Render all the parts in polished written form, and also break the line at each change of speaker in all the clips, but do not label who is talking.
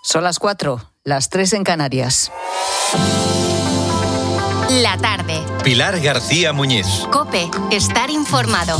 Son las 4, las 3 en Canarias.
La tarde.
Pilar García Muñiz.
COPE. Estar informado.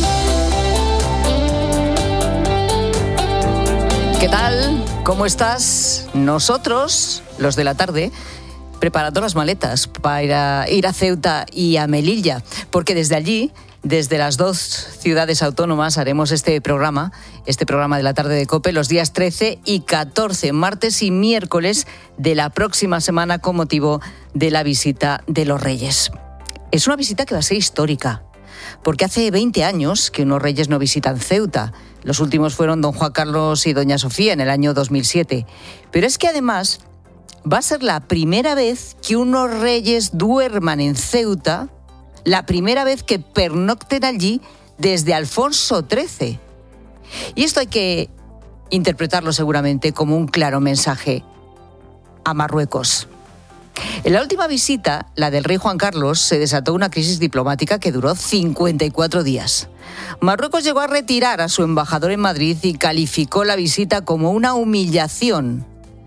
¿Qué tal? ¿Cómo estás? Nosotros, los de la tarde, preparando las maletas para ir a Ceuta y a Melilla, porque desde allí, desde las dos ciudades autónomas, haremos este programa de la tarde de COPE los días 13 y 14, martes y miércoles de la próxima semana, con motivo de la visita de los Reyes. Es una visita que va a ser histórica, porque hace 20 años que unos Reyes no visitan Ceuta. Los últimos fueron don Juan Carlos y doña Sofía en el año 2007. Pero es que además va a ser la primera vez que unos Reyes duerman en Ceuta, la primera vez que pernocten allí desde Alfonso XIII. Y esto hay que interpretarlo seguramente como un claro mensaje a Marruecos. En la última visita, la del rey Juan Carlos, se desató una crisis diplomática que duró 54 días. Marruecos llegó a retirar a su embajador en Madrid y calificó la visita como una humillación.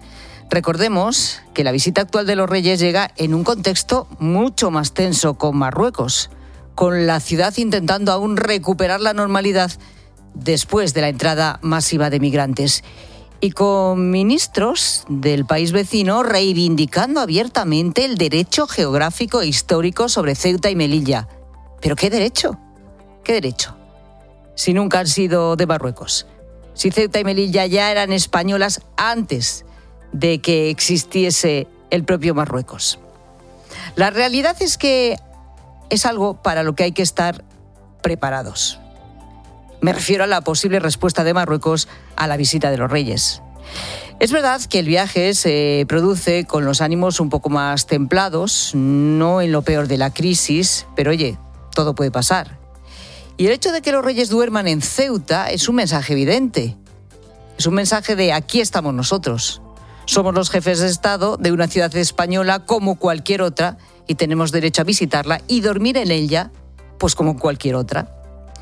Recordemos que la visita actual de los Reyes llega en un contexto mucho más tenso con Marruecos, con la ciudad intentando aún recuperar la normalidad después de la entrada masiva de migrantes, y con ministros del país vecino reivindicando abiertamente el derecho geográfico e histórico sobre Ceuta y Melilla. ¿Pero qué derecho? ¿Qué derecho? Si nunca han sido de Marruecos, si Ceuta y Melilla ya eran españolas antes de que existiese el propio Marruecos. La realidad es que es algo para lo que hay que estar preparados. Me refiero a la posible respuesta de Marruecos a la visita de los Reyes. Es verdad que el viaje se produce con los ánimos un poco más templados, no en lo peor de la crisis, pero oye, todo puede pasar. Y el hecho de que los Reyes duerman en Ceuta es un mensaje evidente. Es un mensaje de aquí estamos nosotros. Somos los jefes de Estado de una ciudad española como cualquier otra y tenemos derecho a visitarla y dormir en ella, pues como cualquier otra.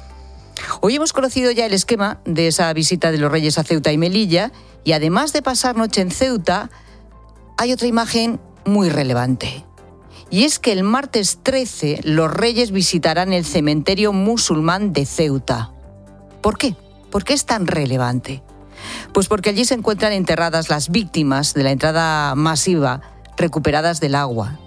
Hoy hemos conocido ya el esquema de esa visita de los Reyes a Ceuta y Melilla, y además de pasar noche en Ceuta, hay otra imagen muy relevante. Y es que el martes 13 los Reyes visitarán el cementerio musulmán de Ceuta. ¿Por qué? ¿Por qué es tan relevante? Pues porque allí se encuentran enterradas las víctimas de la entrada masiva recuperadas del agua.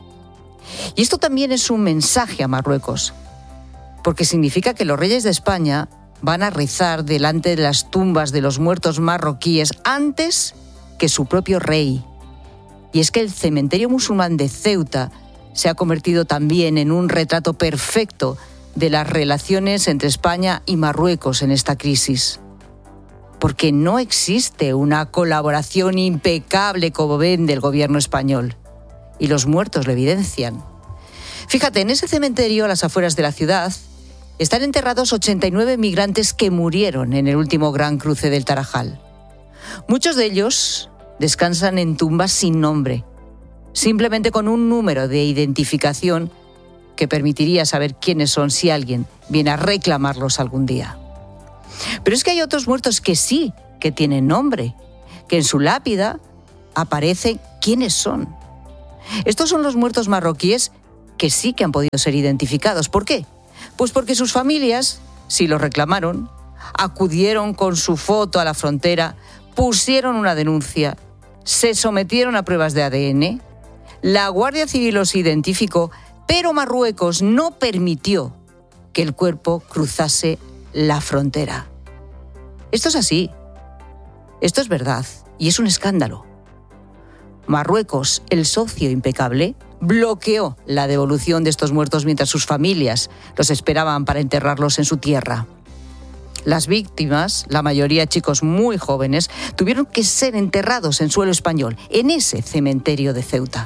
Y esto también es un mensaje a Marruecos, porque significa que los Reyes de España van a rezar delante de las tumbas de los muertos marroquíes antes que su propio rey. Y es que el cementerio musulmán de Ceuta se ha convertido también en un retrato perfecto de las relaciones entre España y Marruecos en esta crisis. Porque no existe una colaboración impecable como ven del gobierno español. Y los muertos lo evidencian. Fíjate, en ese cementerio, a las afueras de la ciudad, están enterrados 89 migrantes que murieron en el último gran cruce del Tarajal. Muchos de ellos descansan en tumbas sin nombre, simplemente con un número de identificación que permitiría saber quiénes son si alguien viene a reclamarlos algún día. Pero es que hay otros muertos que sí, que tienen nombre, que en su lápida aparece quiénes son. Estos son los muertos marroquíes que sí que han podido ser identificados. ¿Por qué? Pues porque sus familias, si los reclamaron, acudieron con su foto a la frontera, pusieron una denuncia, se sometieron a pruebas de ADN, la Guardia Civil los identificó, pero Marruecos no permitió que el cuerpo cruzase la frontera. Esto es así, esto es verdad y es un escándalo. Marruecos, el socio impecable, bloqueó la devolución de estos muertos mientras sus familias los esperaban para enterrarlos en su tierra. Las víctimas, la mayoría chicos muy jóvenes, tuvieron que ser enterrados en suelo español, en ese cementerio de Ceuta.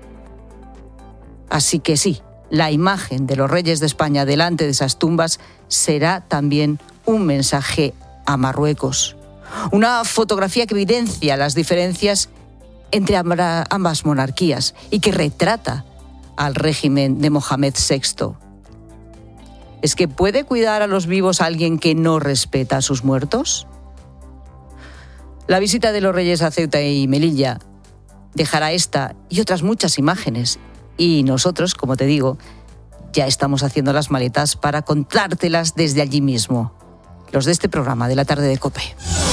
Así que sí, la imagen de los Reyes de España delante de esas tumbas será también un mensaje a Marruecos. Una fotografía que evidencia las diferencias entre ambas monarquías y que retrata al régimen de Mohamed VI. ¿Es que puede cuidar a los vivos alguien que no respeta a sus muertos? La visita de los Reyes a Ceuta y Melilla dejará esta y otras muchas imágenes. Y nosotros, como te digo, ya estamos haciendo las maletas para contártelas desde allí mismo. Los de este programa de la tarde de COPE.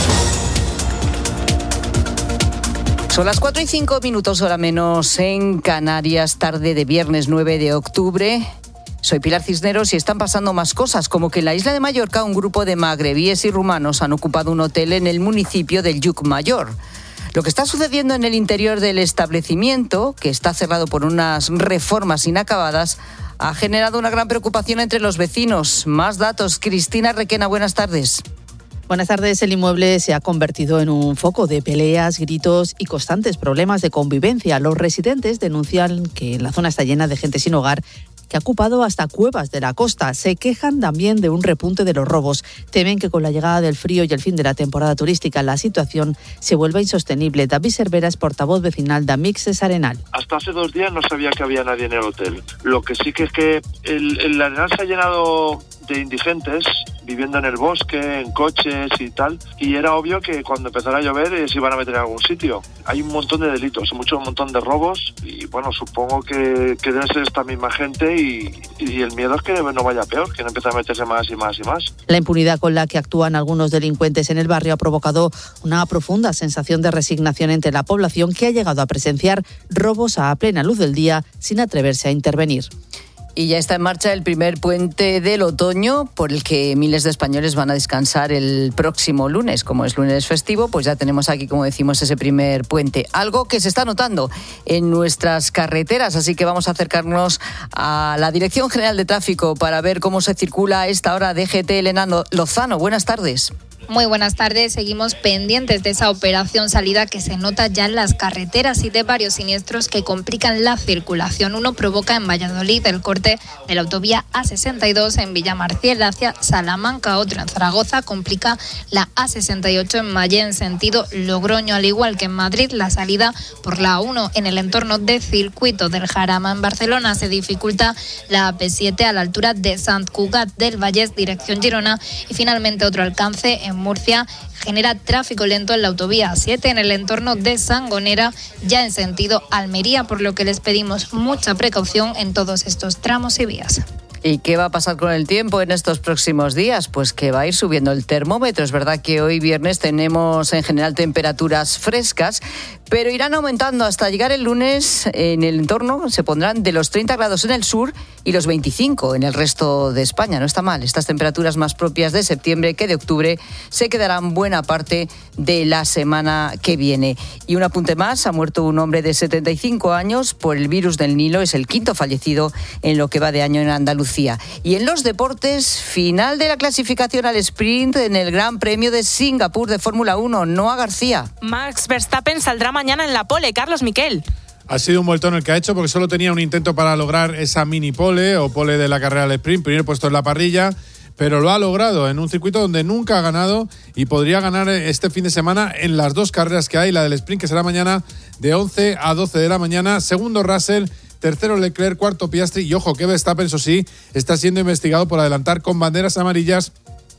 Son las 4:05, hora menos en Canarias, tarde de viernes 9 de octubre. Soy Pilar Cisneros y están pasando más cosas, como que en la isla de Mallorca un grupo de magrebíes y rumanos han ocupado un hotel en el municipio del Llucmajor. Lo que está sucediendo en el interior del establecimiento, que está cerrado por unas reformas inacabadas, ha generado una gran preocupación entre los vecinos. Más datos. Cristina Requena, buenas tardes.
Buenas tardes. El inmueble se ha convertido en un foco de peleas, gritos y constantes problemas de convivencia. Los residentes denuncian que la zona está llena de gente sin hogar que ha ocupado hasta cuevas de la costa. Se quejan también de un repunte de los robos. Temen que con la llegada del frío y el fin de la temporada turística la situación se vuelva insostenible. David Cervera es portavoz vecinal de Amixes Arenal.
Hasta hace 2 días no sabía que había nadie en el hotel. Lo que sí que es que el Arenal se ha llegado de indigentes viviendo en el bosque, en coches y tal, y era obvio que cuando empezara a llover se iban a meter en algún sitio. Hay un montón de delitos, un montón de robos, y bueno, supongo que debe ser esta misma gente y el miedo es que no vaya peor, que no empiece a meterse más y más y más.
La impunidad con la que actúan algunos delincuentes en el barrio ha provocado una profunda sensación de resignación entre la población, que ha llegado a presenciar robos a plena luz del día sin atreverse a intervenir.
Y ya está en marcha el primer puente del otoño, por el que miles de españoles van a descansar el próximo lunes. Como es lunes festivo, pues ya tenemos aquí, como decimos, ese primer puente. Algo que se está notando en nuestras carreteras, así que vamos a acercarnos a la Dirección General de Tráfico para ver cómo se circula a esta hora. DGT Elena Lozano, buenas tardes.
Muy buenas tardes. Seguimos pendientes de esa operación salida que se nota ya en las carreteras y de varios siniestros que complican la circulación. Uno provoca en Valladolid el corte de la autovía A62 en Villamarciel hacia Salamanca. Otro en Zaragoza complica la A68 en Mayén, sentido Logroño. Al igual que en Madrid, la salida por la A1 en el entorno del circuito del Jarama. En Barcelona se dificulta la AP7 a la altura de Sant Cugat del Vallès, dirección Girona. Y finalmente otro alcance en Murcia genera tráfico lento en la autovía A7 en el entorno de Sangonera, ya en sentido Almería, por lo que les pedimos mucha precaución en todos estos tramos y vías.
¿Y qué va a pasar con el tiempo en estos próximos días? Pues que va a ir subiendo el termómetro. Es verdad que hoy viernes tenemos en general temperaturas frescas, pero irán aumentando hasta llegar el lunes. En el entorno se pondrán de los 30 grados en el sur y los 25 en el resto de España. No está mal. Estas temperaturas más propias de septiembre que de octubre se quedarán buena parte de la semana que viene. Y un apunte más, ha muerto un hombre de 75 años por el virus del Nilo. Es el quinto fallecido en lo que va de año en Andalucía. Y en los deportes, final de la clasificación al sprint en el Gran Premio de Singapur de Fórmula 1. Noa García.
Max Verstappen saldrá mañana en la pole. Carlos Miquel.
Ha sido un vueltón el que ha hecho, porque solo tenía un intento para lograr esa mini pole o pole de la carrera al sprint, primer puesto en la parrilla, pero lo ha logrado en un circuito donde nunca ha ganado y podría ganar este fin de semana en las 2 carreras que hay, la del sprint, que será mañana de 11 a 12 de la mañana. Segundo Russell, tercero Leclerc, cuarto Piastri, y ojo que Verstappen, eso sí, está siendo investigado por adelantar con banderas amarillas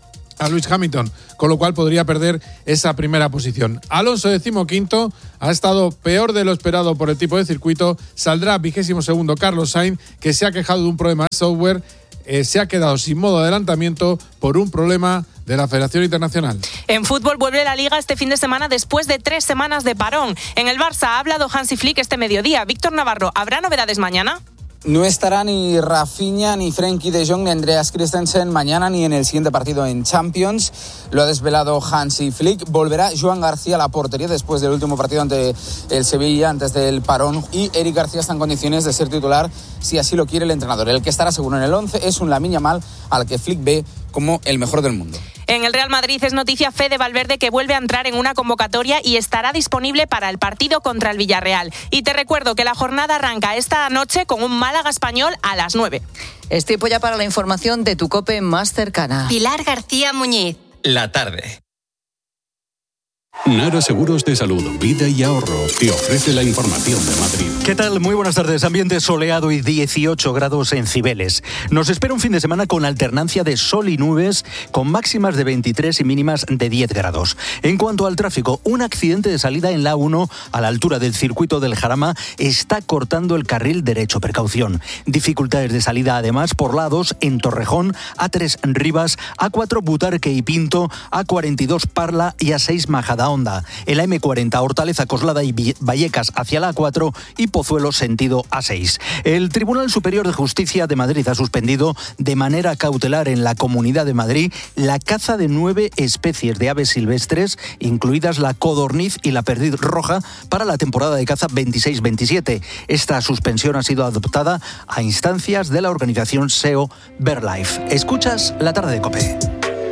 a Lewis Hamilton, con lo cual podría perder esa primera posición. Alonso, 15º, ha estado peor de lo esperado por el tipo de circuito. Saldrá 22º Carlos Sainz, que se ha quejado de un problema de software. Se ha quedado sin modo de adelantamiento por un problema de la Federación Internacional.
En fútbol vuelve la Liga este fin de semana después de 3 semanas de parón. En el Barça ha hablado Hansi Flick este mediodía. Víctor Navarro, ¿habrá novedades mañana?
No estará ni Rafinha, ni Frenkie de Jong, ni Andreas Christensen mañana ni en el siguiente partido en Champions. Lo ha desvelado Hansi Flick. Volverá Joan García a la portería después del último partido ante el Sevilla, antes del parón. Y Eric García está en condiciones de ser titular si así lo quiere el entrenador. El que estará seguro en el 11 es un Lamine Yamal, al que Flick ve como el mejor del mundo.
En el Real Madrid es noticia Fede Valverde, que vuelve a entrar en una convocatoria y estará disponible para el partido contra el Villarreal. Y te recuerdo que la jornada arranca esta noche con un Málaga Español a las 9.
Es tiempo ya para la información de tu COPE más cercana.
Pilar García Muñiz.
La tarde.
Nara Seguros de Salud, Vida y Ahorro te ofrece la información de Madrid.
¿Qué tal? Muy buenas tardes. Ambiente soleado y 18 grados en Cibeles. Nos espera un fin de semana con alternancia de sol y nubes, con máximas de 23 y mínimas de 10 grados. En cuanto al tráfico, un accidente de salida en la A1 a la altura del circuito del Jarama está cortando el carril derecho. Precaución. Dificultades de salida además por lados en Torrejón, A3 Rivas, A4 Butarque y Pinto, A42 Parla y A6 Majadahonda. En la M40 Hortaleza, Coslada y Vallecas hacia la A4 y Pozuelo sentido A6. El Tribunal Superior de Justicia de Madrid ha suspendido de manera cautelar en la Comunidad de Madrid la caza de 9 especies de aves silvestres, incluidas la codorniz y la perdiz roja, para la temporada de caza 26-27. Esta suspensión ha sido adoptada a instancias de la organización SEO BirdLife. Escuchas La Tarde de COPE.